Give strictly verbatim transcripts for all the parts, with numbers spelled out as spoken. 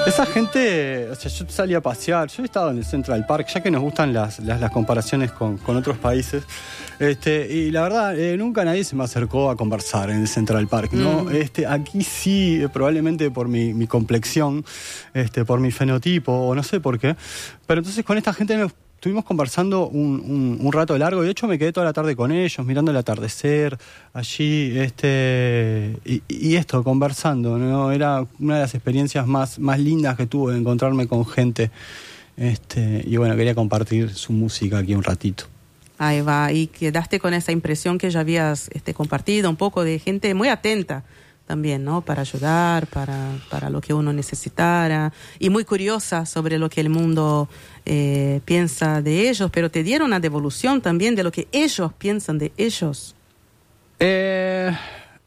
Esa gente, o sea, yo salí a pasear, yo he estado en el Central Park, ya que nos gustan las, las, las comparaciones con, con otros países, este, y la verdad, eh, nunca nadie se me acercó a conversar en el Central Park, ¿no? Mm. Este, aquí sí, probablemente por mi, mi complexión, este, por mi fenotipo, o no sé por qué, pero entonces con esta gente nos estuvimos conversando un, un, un rato largo, y de hecho me quedé toda la tarde con ellos, mirando el atardecer allí, este y, y esto, conversando, ¿no? Era una de las experiencias más, más lindas que tuve, de encontrarme con gente, este y bueno, quería compartir su música aquí un ratito. Ahí va, y quedaste con esa impresión que ya habías este, compartido, un poco de gente muy atenta también, ¿no? Para ayudar, para, para lo que uno necesitara, y muy curiosa sobre lo que el mundo eh, piensa de ellos, pero te dieron una devolución también de lo que ellos piensan de ellos. Eh,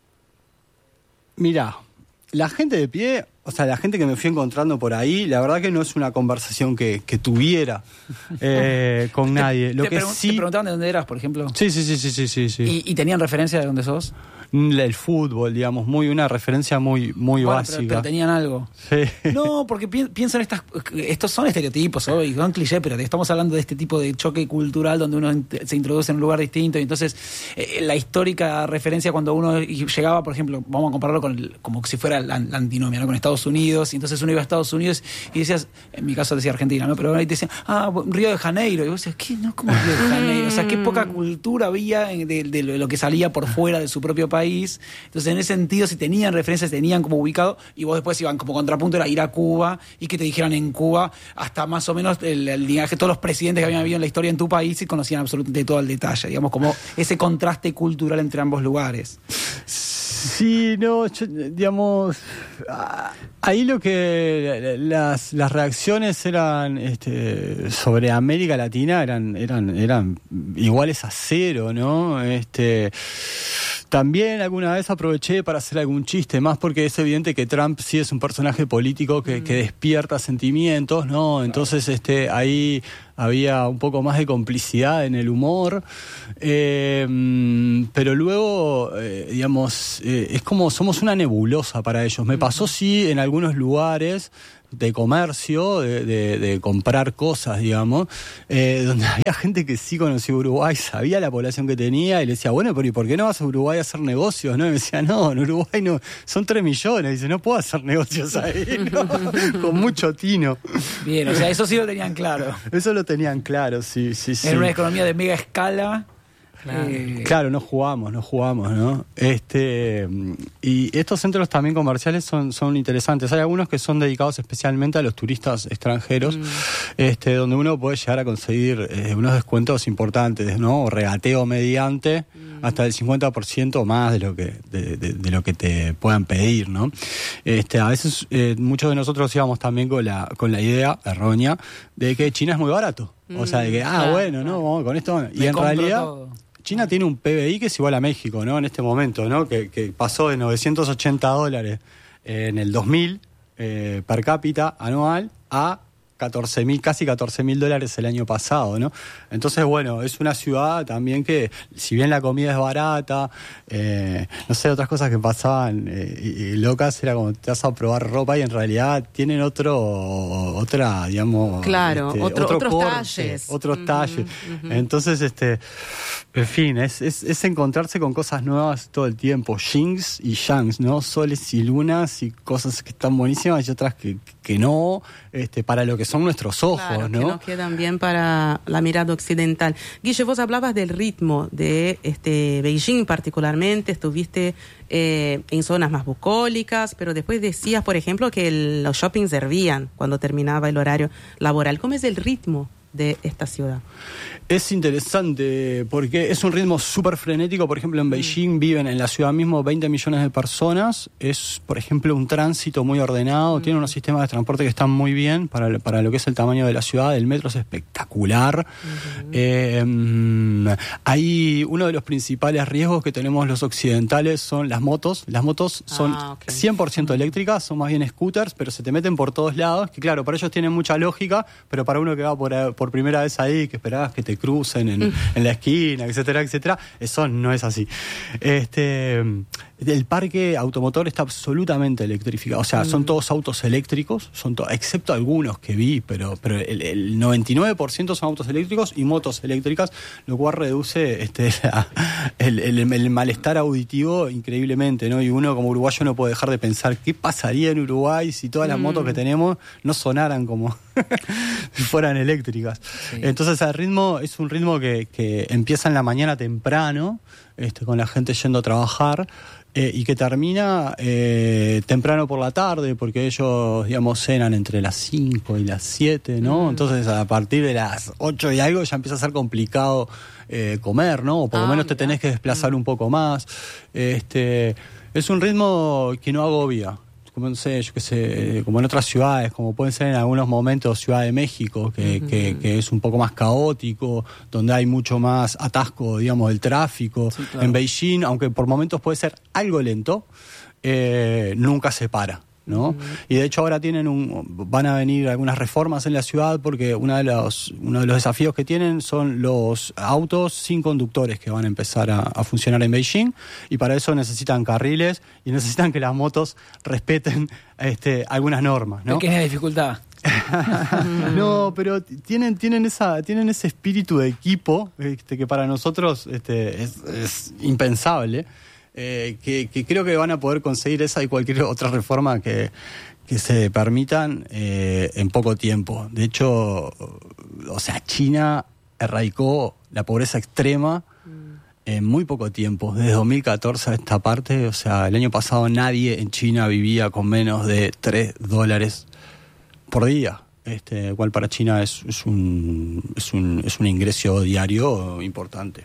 mira, la gente de pie, o sea, la gente que me fui encontrando por ahí, la verdad que no es una conversación que, que tuviera eh, con nadie. Lo te, que pregun- sí... ¿Te preguntaban de dónde eras, por ejemplo? Sí, sí, sí, sí, sí, sí, sí. ¿Y, ¿Y tenían referencia de dónde sos? El fútbol, digamos, muy una referencia muy muy bueno, básica. Pero, pero tenían algo. Sí. No, porque pi- piensan estas... Estos son estereotipos, ¿no? Y son clichés, pero estamos hablando de este tipo de choque cultural donde uno int- se introduce en un lugar distinto. Y entonces, eh, la histórica referencia cuando uno llegaba, por ejemplo, vamos a compararlo con el, como si fuera la, la antinomia, ¿no? Con Estados Unidos. Y entonces uno iba a Estados Unidos y decías, en mi caso decía Argentina, ¿no? Pero ahí te decían, ah, Río de Janeiro. Y vos decías, ¿qué? No, ¿cómo Río de Janeiro? O sea, qué poca cultura había de, de lo que salía por fuera de su propio país. Entonces, en ese sentido, si tenían referencias, tenían como ubicado, y vos después iban como contrapunto, era ir a Cuba, y que te dijeran en Cuba, hasta más o menos el, el linaje, todos los presidentes que habían habido en la historia en tu país, y conocían absolutamente todo el detalle, digamos, como ese contraste cultural entre ambos lugares. Sí, no, yo, digamos, ahí lo que las, las reacciones eran este, sobre América Latina eran, eran, eran iguales a cero, ¿no? Este, también alguna vez aproveché para hacer algún chiste, más porque es evidente que Trump sí es un personaje político que, mm. que despierta sentimientos, ¿no? Entonces, este, ahí había un poco más de complicidad en el humor, eh, pero luego, eh, digamos, eh, es como somos una nebulosa para ellos. Me pasó sí en algunos lugares de comercio, de, de, de comprar cosas, digamos, eh, donde había gente que sí conocía Uruguay, sabía la población que tenía, y le decía, bueno, pero ¿y por qué no vas a Uruguay a hacer negocios? ¿No? Y me decía, no, en Uruguay no, son tres millones, y dice, no puedo hacer negocios ahí, ¿no? Con mucho tino. Bien, o sea, eso sí lo tenían claro. Eso lo tenían claro, sí, sí, sí. En una economía de mega escala. Claro. Eh, claro, no jugamos, no jugamos, ¿no? Este, y estos centros también comerciales son, son interesantes. Hay algunos que son dedicados especialmente a los turistas extranjeros, mm. este, donde uno puede llegar a conseguir eh, unos descuentos importantes, ¿no? O regateo mediante mm. hasta el cincuenta por ciento más de lo que de, de, de lo que te puedan pedir, ¿no? Este, a veces eh, muchos de nosotros íbamos también con la con la idea errónea de que China es muy barato. Mm. O sea, de que, ah, claro, bueno, claro. no, con esto... Y en realidad... Todo. China tiene un P B I que es igual a México, ¿no? En este momento, ¿no? Que, que pasó de novecientos ochenta dólares eh, en el dos mil eh, per cápita anual a catorce mil, casi catorce mil dólares el año pasado, ¿no? Entonces, bueno, es una ciudad también que, si bien la comida es barata, eh, no sé, otras cosas que pasaban eh, y, y locas, era como te vas a probar ropa y en realidad tienen otro, otra, digamos... Claro, este, otro, otro otros corte, talles. Otros uh-huh, talles. Uh-huh. Entonces, este... En fin, es, es, es encontrarse con cosas nuevas todo el tiempo, yings y yangs, ¿no? Soles y lunas y cosas que están buenísimas y otras que, que no, este, para lo que son nuestros ojos, claro, ¿no? Que no quedan bien para la mirada occidental. Guille, vos hablabas del ritmo de este Beijing particularmente, estuviste eh, en zonas más bucólicas, pero después decías, por ejemplo, que el, los shoppings servían cuando terminaba el horario laboral. ¿Cómo es el ritmo de esta ciudad? Es interesante porque es un ritmo súper frenético. Por ejemplo, en Beijing viven en la ciudad mismo veinte millones de personas. Es, por ejemplo, un tránsito muy ordenado. Mm. Tiene unos sistemas de transporte que están muy bien para, para lo que es el tamaño de la ciudad. El metro es espectacular. Mm-hmm. Eh, hay uno de los principales riesgos que tenemos los occidentales son las motos. Las motos son ah, okay. cien por ciento eléctricas, son más bien scooters, pero se te meten por todos lados. Que claro, para ellos tienen mucha lógica, pero para uno que va por, por primera vez ahí, que esperabas que te crucen en, en la esquina, etcétera, etcétera. Eso no es así. Este, el parque automotor está absolutamente electrificado. O sea, son todos autos eléctricos, son to- excepto algunos que vi, pero, pero el, el noventa y nueve por ciento son autos eléctricos y motos eléctricas, lo cual reduce este, la, el, el, el malestar auditivo increíblemente, ¿no? Y uno como uruguayo no puede dejar de pensar qué pasaría en Uruguay si todas las mm. motos que tenemos no sonaran como si fueran eléctricas. Sí. Entonces el ritmo es un ritmo que, que empieza en la mañana temprano, este, con la gente yendo a trabajar, eh, y que termina eh, temprano por la tarde, porque ellos, digamos, cenan entre las cinco y las siete, ¿no? Mm. Entonces a partir de las ocho y algo ya empieza a ser complicado eh, comer, ¿no? O por ah, lo menos te tenés que desplazar mm. un poco más. Este, es un ritmo que no agobia. Como, no sé, yo qué sé, como en otras ciudades, como pueden ser en algunos momentos Ciudad de México, que, uh-huh. que, que es un poco más caótico, donde hay mucho más atasco, digamos, del tráfico. Sí, claro. En Beijing, aunque por momentos puede ser algo lento, eh, nunca se para, ¿no? Uh-huh. Y de hecho ahora tienen un, van a venir algunas reformas en la ciudad, porque una de los, uno de los desafíos que tienen son los autos sin conductores que van a empezar a, a funcionar en Beijing, y para eso necesitan carriles y necesitan que las motos respeten este, algunas normas, ¿no? ¿Qué es la dificultad? No, pero tienen tienen esa tienen ese espíritu de equipo, este, que para nosotros este, es, es impensable. Eh, que, que creo que van a poder conseguir esa y cualquier otra reforma que, que se permitan eh, en poco tiempo. De hecho, o sea, China erradicó la pobreza extrema en muy poco tiempo. Desde dos mil catorce a esta parte, o sea, el año pasado nadie en China vivía con menos de tres dólares por día. Este, cual para China es, es, un, es, un, es un ingreso diario importante.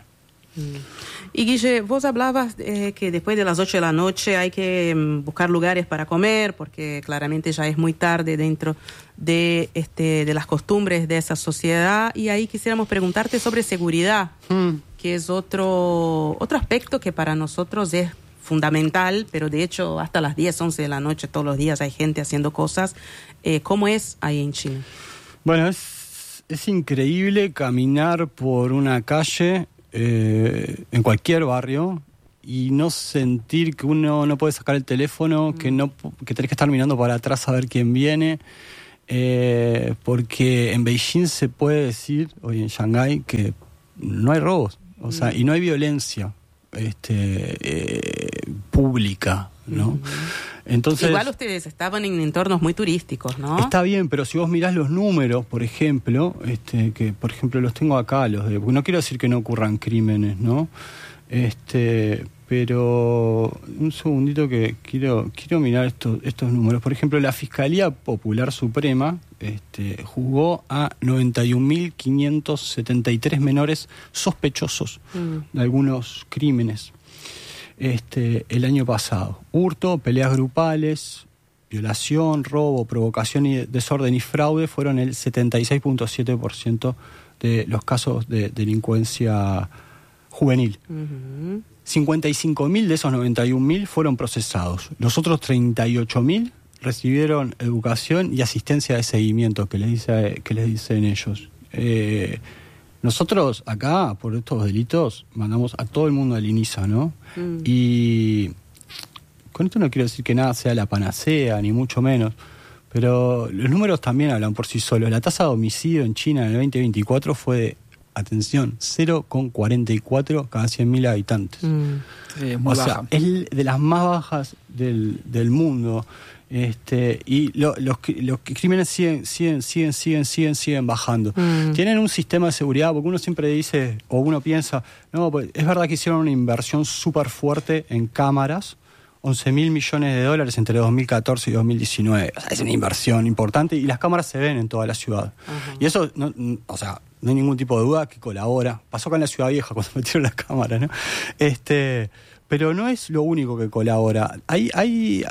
Y Guille, vos hablabas eh, que después de las ocho de la noche hay que um, buscar lugares para comer, porque claramente ya es muy tarde dentro de, este, de las costumbres de esa sociedad. Y ahí quisiéramos preguntarte sobre seguridad, mm. que es otro, otro aspecto que para nosotros es fundamental, pero de hecho hasta las diez, once de la noche todos los días hay gente haciendo cosas. Eh, ¿Cómo es ahí en China? Bueno, es, es increíble caminar por una calle Eh, en cualquier barrio y no sentir que uno no puede sacar el teléfono, mm. que no que tenés que estar mirando para atrás a ver quién viene, eh, porque en Beijing se puede decir, hoy en Shanghái, que no hay robos, o mm. sea, y no hay violencia este, eh, pública, ¿no? Mm. Entonces, igual ustedes estaban en entornos muy turísticos, ¿no? Está bien, pero si vos mirás los números, por ejemplo, este, que por ejemplo los tengo acá, los de, no quiero decir que no ocurran crímenes, ¿no? Este, pero un segundito que quiero quiero mirar estos estos números. Por ejemplo, la Fiscalía Popular Suprema este, juzgó a noventa y un mil quinientos setenta y tres menores sospechosos mm. de algunos crímenes. Este, el año pasado. Hurto, peleas grupales, violación, robo, provocación y desorden y fraude fueron el setenta y seis punto siete por ciento de los casos de delincuencia juvenil. Uh-huh. cincuenta y cinco mil de esos noventa y un mil fueron procesados. Los otros treinta y ocho mil recibieron educación y asistencia de seguimiento, que les, dice, que les dicen ellos. Eh, Nosotros acá, por estos delitos, mandamos a todo el mundo al INISA, ¿no? Mm. Y con esto no quiero decir que nada sea la panacea, ni mucho menos, pero los números también hablan por sí solos. La tasa de homicidio en China en el veinte veinticuatro fue de, atención, cero coma cuarenta y cuatro cada cien mil habitantes. Mm. Sí, muy o baja. Sea, es de las más bajas del, del mundo. Este, y lo, los, los crímenes siguen, siguen, siguen, siguen, siguen, siguen bajando. Mm. Tienen un sistema de seguridad, porque uno siempre dice, o uno piensa, no, pues es verdad que hicieron una inversión súper fuerte en cámaras, once mil millones de dólares entre dos mil catorce y dos mil diecinueve. O sea, es una inversión importante y las cámaras se ven en toda la ciudad. Uh-huh. Y eso, no, o sea, no hay ningún tipo de duda que colabora. Pasó acá en la Ciudad Vieja cuando metieron las cámaras, ¿no? Este... Pero no es lo único que colabora. Hay, hay,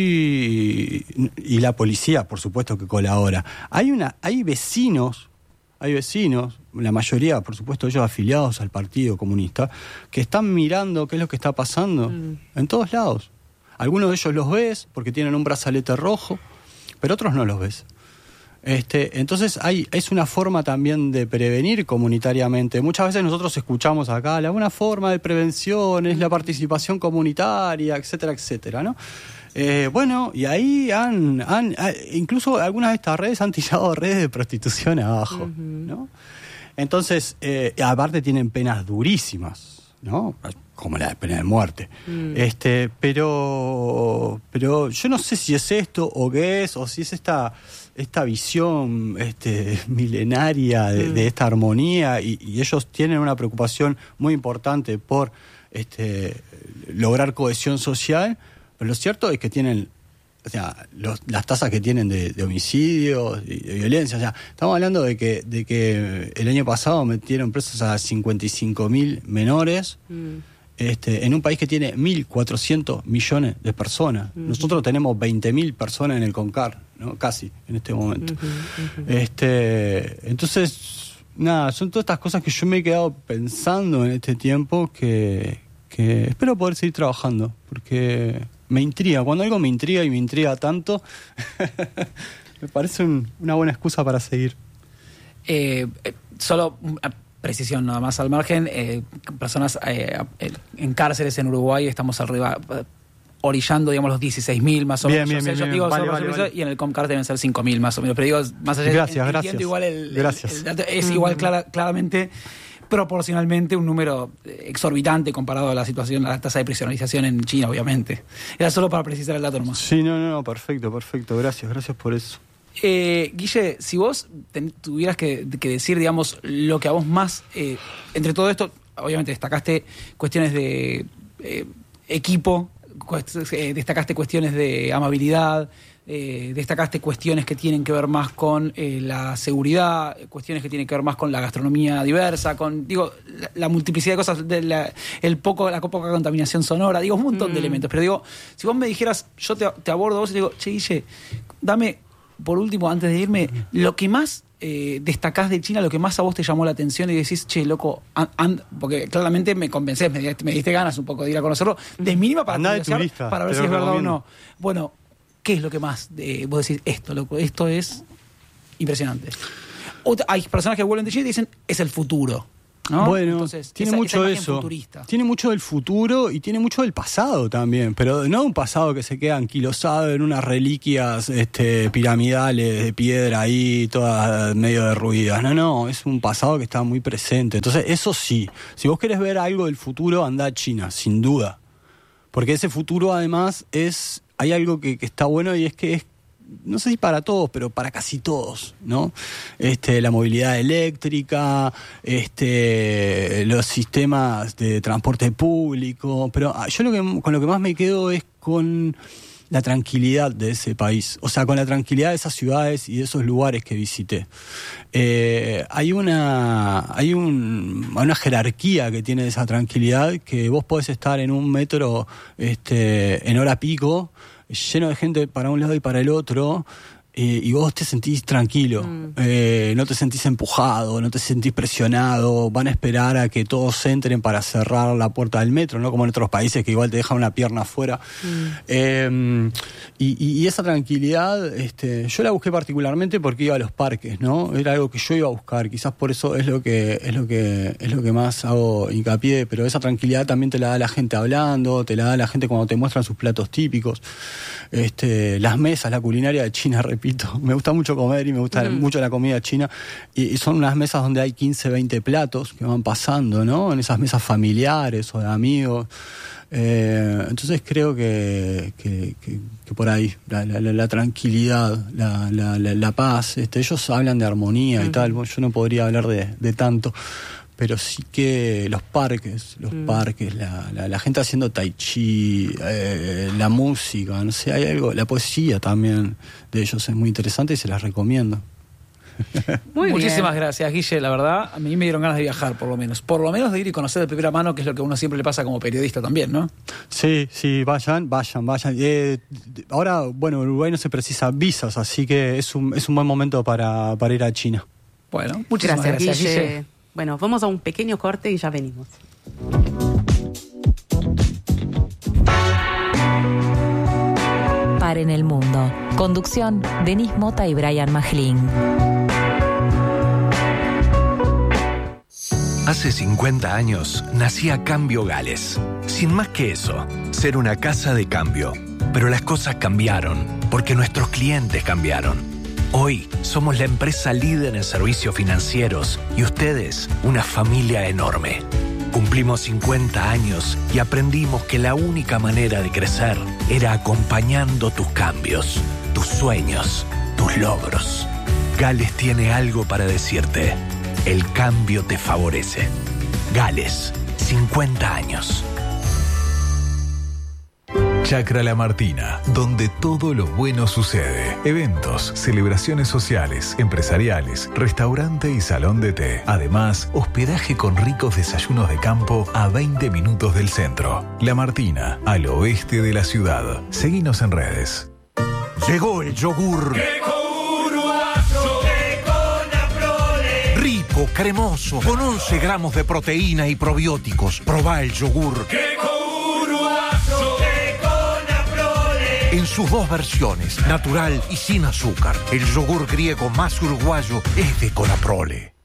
hay y la policía, por supuesto, que colabora. Hay una, hay vecinos, hay vecinos, la mayoría, por supuesto, ellos afiliados al Partido Comunista, que están mirando qué es lo que está pasando mm. en todos lados. Algunos de ellos los ves porque tienen un brazalete rojo, pero otros no los ves. Este, entonces hay, es una forma también de prevenir comunitariamente. Muchas veces nosotros escuchamos acá, la buena forma de prevención es la participación comunitaria, etcétera, etcétera, ¿no? Eh, bueno, y ahí han, han, incluso algunas de estas redes han tirado redes de prostitución abajo, uh-huh. ¿no? Entonces, eh, aparte tienen penas durísimas, ¿no? Como la pena de muerte. Mm. Este, pero, pero yo no sé si es esto o qué es, o si es esta, esta visión este, milenaria de, mm. de esta armonía, y, y ellos tienen una preocupación muy importante por este, lograr cohesión social, pero lo cierto es que tienen, o sea, los, las tasas que tienen de, de homicidios y de violencia, o sea, estamos hablando de que, de que el año pasado metieron presos a cincuenta y cinco mil menores, mm. Este, en un país que tiene mil cuatrocientos millones de personas. Uh-huh. Nosotros tenemos veinte mil personas en el CONCAR, ¿no? Casi, en este momento. Uh-huh, uh-huh. Este, entonces, nada, son todas estas cosas que yo me he quedado pensando en este tiempo que, que espero poder seguir trabajando, porque me intriga. Cuando algo me intriga y me intriga tanto, me parece un, una buena excusa para seguir. Eh, eh, solo... Precisión nada más al margen, eh, personas eh, en cárceles en Uruguay estamos arriba, eh, orillando, digamos, los dieciséis mil más o menos. Bien, bien, bien, bien, vale, vale, vale. Y en el Comcar deben ser cinco mil más o menos. Pero digo, más allá gracias, de gracias. Igual el, gracias. El, el dato es igual clara, claramente, proporcionalmente un número exorbitante comparado a la situación, a la tasa de prisionerización en China, obviamente. Era solo para precisar el dato nomás. Sí, no, no, no, perfecto, perfecto. Gracias, gracias por eso. Eh, Guille, si vos ten, tuvieras que, que decir, digamos, lo que a vos más, eh, entre todo esto, obviamente destacaste cuestiones de eh, equipo, cuest- eh, destacaste cuestiones de amabilidad, eh, destacaste cuestiones que tienen que ver más con eh, la seguridad, cuestiones que tienen que ver más con la gastronomía diversa, con, digo, la, la multiplicidad de cosas, de la, el poco, la poca contaminación sonora, digo, un montón mm. de elementos. Pero digo, si vos me dijeras, yo te, te abordo a vos y te digo, che, Guille, dame... Por último, antes de irme, lo que más eh, destacás de China, lo que más a vos te llamó la atención y decís, che, loco, and, and, porque claramente me convencés, me, me diste ganas un poco de ir a conocerlo, de mínima para, turista, para ver si es verdad o no. Bueno, ¿qué es lo que más eh, vos decís, esto, loco, esto es impresionante? O hay personas que vuelven de China y dicen, es el futuro. ¿No? Bueno, entonces, tiene esa, mucho esa de eso. Futurista. Tiene mucho del futuro y tiene mucho del pasado también, pero no un pasado que se queda anquilosado en unas reliquias este, piramidales de piedra ahí, todas medio derruidas. No, no, es un pasado que está muy presente. Entonces, eso sí, si vos querés ver algo del futuro, andá a China, sin duda. Porque ese futuro, además, es hay algo que, que está bueno y es que es no sé si para todos, pero para casi todos, ¿no? Este, la movilidad eléctrica, este, los sistemas de transporte público, pero yo lo que, con lo que más me quedo es con la tranquilidad de ese país, o sea, con la tranquilidad de esas ciudades y de esos lugares que visité. Eh, hay una, hay un, una jerarquía que tiene esa tranquilidad, que vos podés estar en un metro, este, en hora pico, lleno de gente para un lado y para el otro, eh, y vos te sentís tranquilo, mm. eh, no te sentís empujado, no te sentís presionado, van a esperar a que todos entren para cerrar la puerta del metro, no como en otros países que igual te dejan una pierna afuera. Mm. Eh, y, y esa tranquilidad, este, yo la busqué particularmente porque iba a los parques, ¿no? Era algo que yo iba a buscar, quizás por eso es lo que es lo que es lo que más hago hincapié, pero esa tranquilidad también te la da la gente hablando, te la da la gente cuando te muestran sus platos típicos, este, las mesas, la culinaria de China, repito, me gusta mucho comer y me gusta mm. mucho la comida china, y, y son unas mesas donde hay quince, veinte platos que van pasando, ¿no? En esas mesas familiares o de amigos. Eh, entonces creo que, que, que, que por ahí la, la, la tranquilidad, la, la, la, la paz, este, ellos hablan de armonía mm. y tal, yo no podría hablar de, de tanto, pero sí que los parques, los mm. parques, la, la, la gente haciendo tai chi, eh, la música, no sé, hay algo, la poesía también de ellos es muy interesante y se las recomiendo. Muy Muchísimas bien. Gracias, Guille. La verdad, a mí me dieron ganas de viajar, por lo menos. Por lo menos de ir y conocer de primera mano, que es lo que a uno siempre le pasa como periodista también, ¿no? Sí, sí, vayan, vayan, vayan. Eh, ahora, bueno, en Uruguay no se precisa visas, así que es un, es un buen momento para, para ir a China. Bueno, muchísimas gracias, gracias Guille. Guille. Bueno, vamos a un pequeño corte y ya venimos. Paren el mundo. Conducción, Denis Mota y Brian Majlin. Hace cincuenta años nacía Cambio Gales. Sin más que eso, ser una casa de cambio. Pero las cosas cambiaron, porque nuestros clientes cambiaron. Hoy somos la empresa líder en servicios financieros y ustedes una familia enorme. Cumplimos cincuenta años y aprendimos que la única manera de crecer era acompañando tus cambios, tus sueños, tus logros. Gales tiene algo para decirte. El cambio te favorece. Gales, cincuenta años. Chacra La Martina, donde todo lo bueno sucede. Eventos, celebraciones sociales, empresariales, restaurante y salón de té. Además, hospedaje con ricos desayunos de campo a veinte minutos del centro. La Martina, al oeste de la ciudad. Seguinos en redes. Llegó el yogur. Rico, cremoso, con once gramos de proteína y probióticos. Probá el yogur. En sus dos versiones, natural y sin azúcar. El yogur griego más uruguayo es de Conaprole.